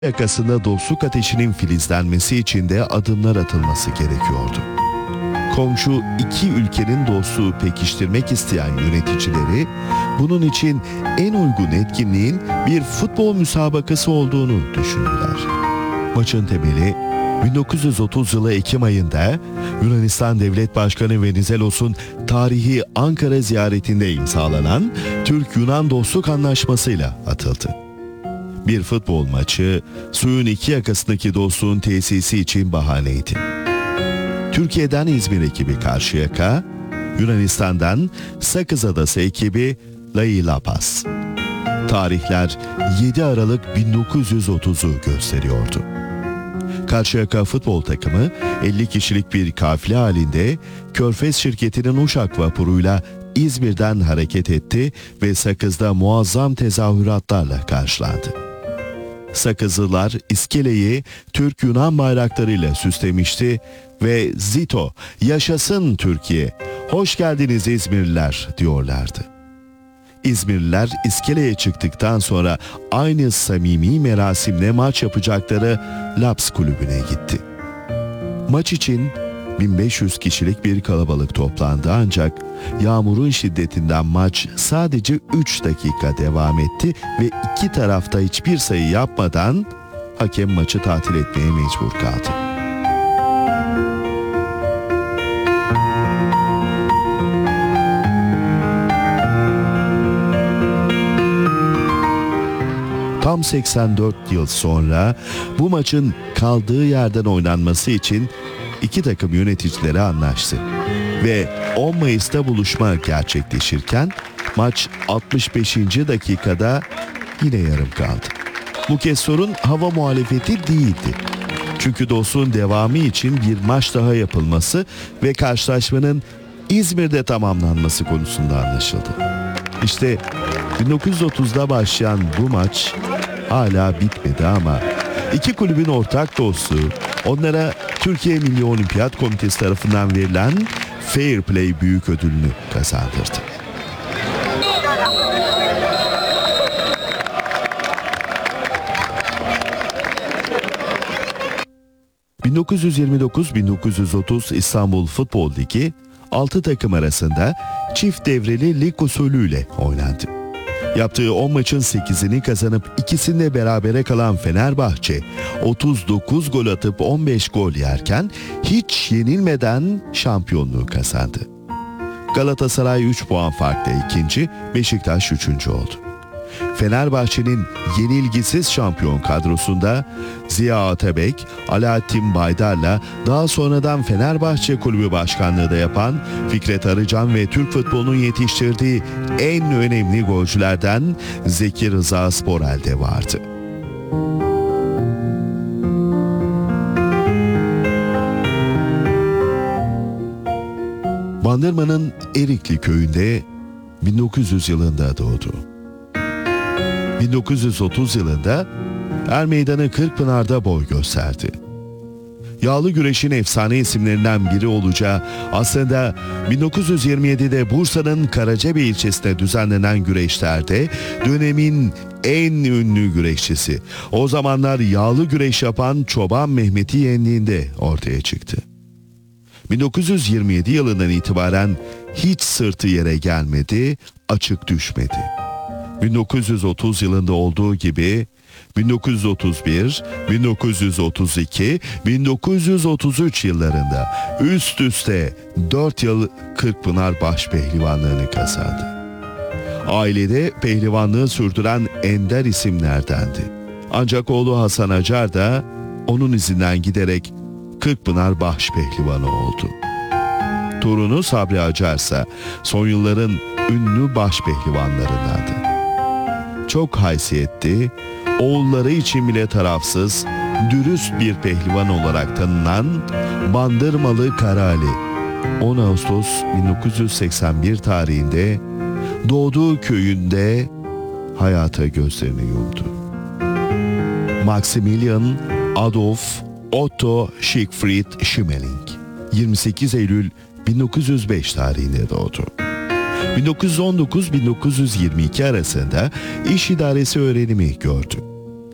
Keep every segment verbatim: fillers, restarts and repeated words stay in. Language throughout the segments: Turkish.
yakasında dostluk ateşinin filizlenmesi için de adımlar atılması gerekiyordu. Komşu iki ülkenin dostluğu pekiştirmek isteyen yöneticileri bunun için en uygun etkinliğin bir futbol müsabakası olduğunu düşündüler. Maçın temeli bin dokuz yüz otuz yılı Ekim ayında Yunanistan Devlet Başkanı Venizelos'un tarihi Ankara ziyaretinde imzalanan Türk-Yunan Dostluk Anlaşması'yla atıldı. Bir futbol maçı suyun iki yakasındaki dostluğun tesisi için bahaneydi. Türkiye'den İzmir ekibi Karşıyaka, Yunanistan'dan Sakız Adası ekibi Lailapas. Tarihler yedi Aralık bin dokuz yüz otuzu gösteriyordu. Karşıyaka futbol takımı elli kişilik bir kafile halinde Körfez şirketinin Uşak vapuruyla İzmir'den hareket etti ve Sakız'da muazzam tezahüratlarla karşılandı. Sakızlılar iskeleyi Türk-Yunan bayraklarıyla süslemişti ve "Zito, yaşasın Türkiye, hoş geldiniz İzmirliler" diyorlardı. İzmirliler iskeleye çıktıktan sonra aynı samimi merasimle maç yapacakları Laps kulübüne gitti. Maç için bin beş yüz kişilik bir kalabalık toplandı ancak yağmurun şiddetinden maç sadece üç dakika devam etti ve iki tarafta hiçbir sayı yapmadan hakem maçı tatil etmeye mecbur kaldı. Tam seksen dört yıl sonra bu maçın kaldığı yerden oynanması için iki takım yöneticileri anlaştı ve on Mayıs'ta buluşma gerçekleşirken maç altmış beşinci dakikada yine yarım kaldı. Bu kez sorun hava muhalefeti değildi. Çünkü dostluğun devamı için bir maç daha yapılması ve karşılaşmanın İzmir'de tamamlanması konusunda anlaşıldı. İşte bin dokuz yüz otuzda başlayan bu maç hala bitmedi ama iki kulübün ortak dostluğu onlara Türkiye Milli Olimpiyat Komitesi tarafından verilen Fair Play büyük ödülünü kazandırdı. bin dokuz yüz yirmi dokuz bin dokuz yüz otuz İstanbul Futbol Ligi altı takım arasında çift devreli lig usulüyle oynandı. Yaptığı on maçın sekizini kazanıp ikisinde berabere kalan Fenerbahçe otuz dokuz gol atıp on beş gol yerken hiç yenilmeden şampiyonluğu kazandı. Galatasaray üç puan farkla ikinci, Beşiktaş üçüncü oldu. Fenerbahçe'nin yenilgisiz şampiyon kadrosunda Ziya Atabek, Alaaddin Baydar'la daha sonradan Fenerbahçe Kulübü Başkanlığı da yapan Fikret Arıcan ve Türk futbolunun yetiştirdiği en önemli golcülerden Zeki Rıza Sporel de vardı. Bandırma'nın Erikli köyünde bin dokuz yüz yılında doğdu. bin dokuz yüz otuz yılında Er Meydanı Kırkpınar'da boy gösterdi. Yağlı güreşin efsane isimlerinden biri olacağı aslında bin dokuz yüz yirmi yedide Bursa'nın Karacabey ilçesinde düzenlenen güreşlerde dönemin en ünlü güreşçisi, o zamanlar yağlı güreş yapan Çoban Mehmet'i yendiğinde ortaya çıktı. bin dokuz yüz yirmi yedi yılından itibaren hiç sırtı yere gelmedi, açık düşmedi. bin dokuz yüz otuz yılında olduğu gibi bin dokuz yüz otuz bir, bin dokuz yüz otuz iki, bin dokuz yüz otuz üç yıllarında üst üste dört yıl Kırkpınar başpehlivanlığını kazandı. Ailede pehlivanlığı sürdüren ender isimlerdendi. Ancak oğlu Hasan Acar da onun izinden giderek Kırkpınar başpehlivanı oldu. Torunu Sabri Acar ise son yılların ünlü başpehlivanlarındandı. Çok haysiyetli, oğulları için bile tarafsız, dürüst bir pehlivan olarak tanınan Bandırmalı Karali, on Ağustos bin dokuz yüz seksen bir tarihinde doğduğu köyünde hayata gözlerini yumdu. Maximilian Adolf Otto Siegfried Schmeling, yirmi sekiz Eylül bin dokuz yüz beş tarihinde doğdu. bin dokuz yüz on dokuz bin dokuz yüz yirmi iki arasında iş idaresi öğrenimi gördü.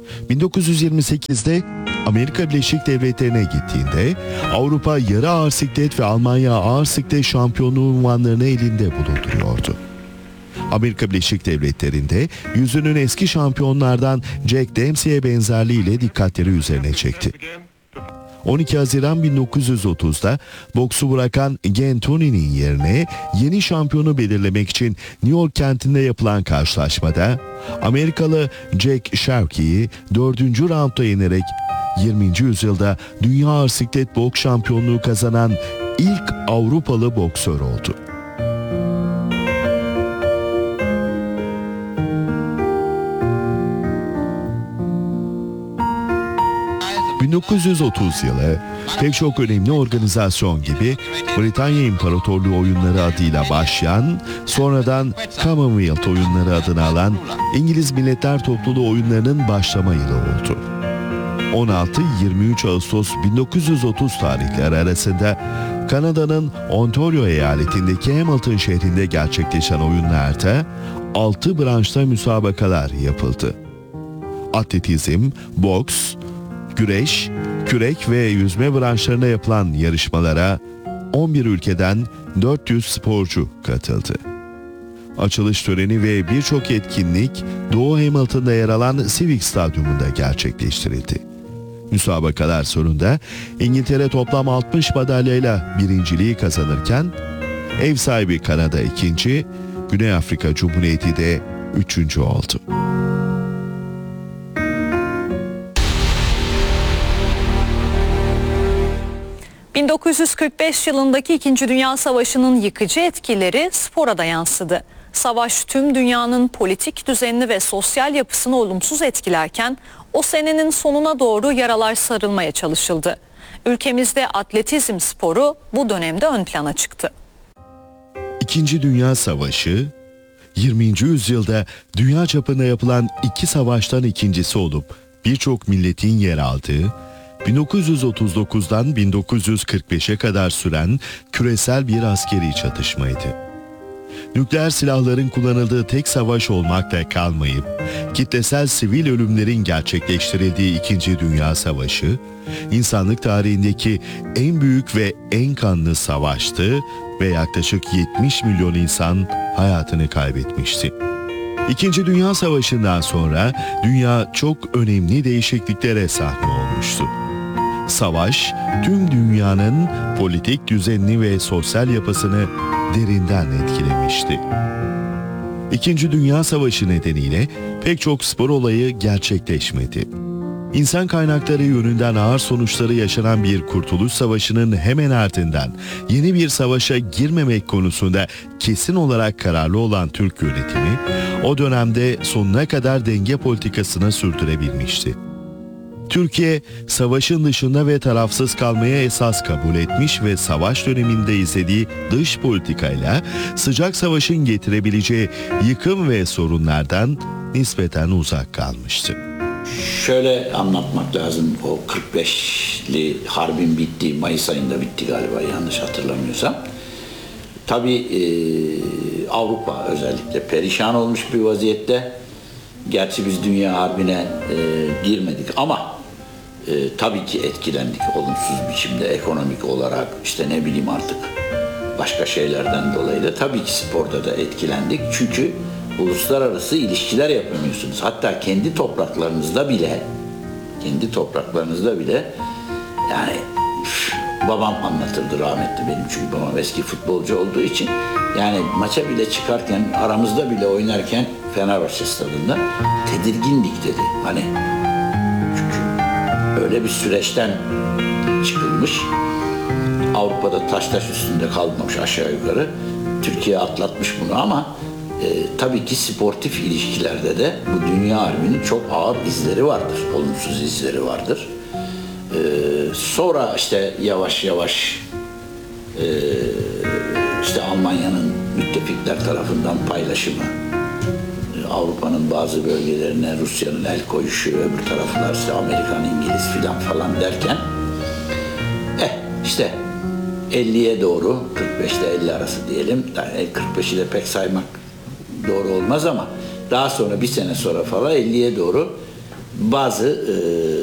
bin dokuz yüz yirmi sekizde Amerika Birleşik Devletleri'ne gittiğinde Avrupa yarı ağır siklet ve Almanya ağır siklet şampiyonluğu unvanlarını elinde bulunduruyordu. Amerika Birleşik Devletleri'nde yüzünün eski şampiyonlardan Jack Dempsey'e benzerliğiyle dikkatleri üzerine çekti. on iki Haziran bin dokuz yüz otuzda boksu bırakan Gene Tunney'nin yerine yeni şampiyonu belirlemek için New York kentinde yapılan karşılaşmada Amerikalı Jack Sharkey'i dördüncü raundda yenerek yirminci yüzyılda dünya ağır siklet boks şampiyonluğu kazanan ilk Avrupalı boksör oldu. bin dokuz yüz otuz yılı pek çok önemli organizasyon gibi Britanya İmparatorluğu Oyunları adıyla başlayan, sonradan Commonwealth Oyunları adını alan İngiliz Milletler Topluluğu Oyunları'nın başlama yılı oldu. on altı yirmi üç Ağustos bin dokuz yüz otuz tarihleri arasında Kanada'nın Ontario eyaletindeki Hamilton şehrinde gerçekleşen oyunlarda altı branşta müsabakalar yapıldı. Atletizm, boks, güreş, kürek ve yüzme branşlarına yapılan yarışmalara on bir ülkeden dört yüz sporcu katıldı. Açılış töreni ve birçok etkinlik Doğu Hamilton'da yer alan Civic Stadyumunda gerçekleştirildi. Müsabakalar sonunda İngiltere toplam altmış madalyayla birinciliği kazanırken ev sahibi Kanada ikinci, Güney Afrika Cumhuriyeti de üçüncü oldu. bin dokuz yüz kırk beş yılındaki İkinci Dünya Savaşı'nın yıkıcı etkileri spora da yansıdı. Savaş tüm dünyanın politik düzenini ve sosyal yapısını olumsuz etkilerken o senenin sonuna doğru yaralar sarılmaya çalışıldı. Ülkemizde atletizm sporu bu dönemde ön plana çıktı. İkinci Dünya Savaşı, yirminci yüzyılda dünya çapında yapılan iki savaştan ikincisi olup birçok milletin yer aldığı, bin dokuz yüz otuz dokuzdan bin dokuz yüz kırk beşe kadar süren küresel bir askeri çatışmaydı. Nükleer silahların kullanıldığı tek savaş olmakla kalmayıp, kitlesel sivil ölümlerin gerçekleştirildiği İkinci Dünya Savaşı, insanlık tarihindeki en büyük ve en kanlı savaştı ve yaklaşık yetmiş milyon insan hayatını kaybetmişti. İkinci Dünya Savaşı'ndan sonra dünya çok önemli değişikliklere sahne olmuştu. Savaş, tüm dünyanın politik düzenini ve sosyal yapısını derinden etkilemişti. İkinci Dünya Savaşı nedeniyle pek çok spor olayı gerçekleşmedi. İnsan kaynakları yönünden ağır sonuçları yaşanan bir Kurtuluş Savaşı'nın hemen ardından yeni bir savaşa girmemek konusunda kesin olarak kararlı olan Türk yönetimi, o dönemde sonuna kadar denge politikasını sürdürebilmişti. Türkiye, savaşın dışında ve tarafsız kalmaya esas kabul etmiş ve savaş döneminde izlediği dış politikayla sıcak savaşın getirebileceği yıkım ve sorunlardan nispeten uzak kalmıştı. Şöyle anlatmak lazım, o kırk beşli harbin bittiği, Mayıs ayında bitti galiba yanlış hatırlamıyorsam. Tabii e, Avrupa özellikle perişan olmuş bir vaziyette. Gerçi biz dünya harbine e, girmedik ama e, tabii ki etkilendik olumsuz biçimde, ekonomik olarak, işte ne bileyim artık başka şeylerden dolayı da tabii ki sporda da etkilendik. Çünkü uluslararası ilişkiler yapamıyorsunuz. Hatta kendi topraklarınızda bile, kendi topraklarınızda bile yani üf, babam anlatırdı rahmetli benim, çünkü babam eski futbolcu olduğu için, yani maça bile çıkarken, aramızda bile oynarken Fenerbahçe stadında tedirgindik dedi. Hani çünkü öyle bir süreçten çıkılmış, Avrupa'da taş taş üstünde kalmamış aşağı yukarı, Türkiye atlatmış bunu ama e, tabii ki sportif ilişkilerde de bu dünya harbinin çok ağır izleri vardır, olumsuz izleri vardır. E, sonra işte yavaş yavaş e, işte Almanya'nın müttefikler tarafından paylaşımı, Avrupa'nın bazı bölgelerine Rusya'nın el koyuşu, öbür taraflar işte Amerikan, İngiliz filan falan derken eh işte elliye doğru, kırk beşte elli arası diyelim, yani kırk beşi de pek saymak doğru olmaz ama daha sonra bir sene sonra falan elliye doğru bazı e,